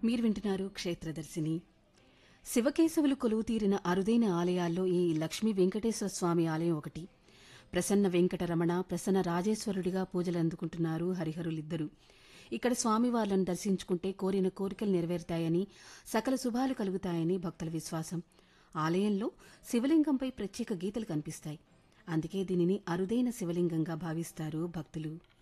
మీరు వింటున్నారు క్షేత్రదర్శిని. శివకేశవులు కొలువు తీరిన అరుదైన ఆలయాల్లో ఈ లక్ష్మీ వెంకటేశ్వర స్వామి ఆలయం ఒకటి. ప్రసన్న వెంకటరమణ, ప్రసన్న రాజేశ్వరుడిగా పూజలు అందుకుంటున్నారు హరిహరులిద్దరూ. ఇక్కడ స్వామివార్లను దర్శించుకుంటే కోరిన కోరికలు నెరవేరుతాయని, సకల శుభాలు కలుగుతాయని భక్తుల విశ్వాసం. ఆలయంలో శివలింగంపై ప్రత్యేక గీతలు కనిపిస్తాయి. అందుకే దీనిని అరుదైన శివలింగంగా భావిస్తారు భక్తులు.